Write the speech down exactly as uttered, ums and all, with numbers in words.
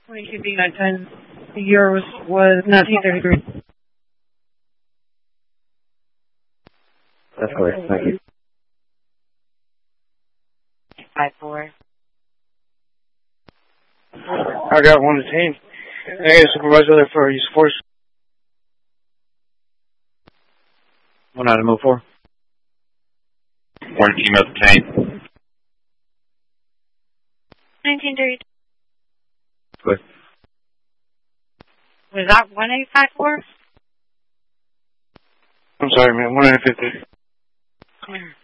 twenty-two B nine ten. The year was, was nineteen thirty-three. That's correct. Thank you. five four. I got one detained. I got a supervisor there for use of force. One item move four. One female detained. nineteen thirty-two. Good. Was that one eight five four? I'm sorry, man. one nine fifty. Come here.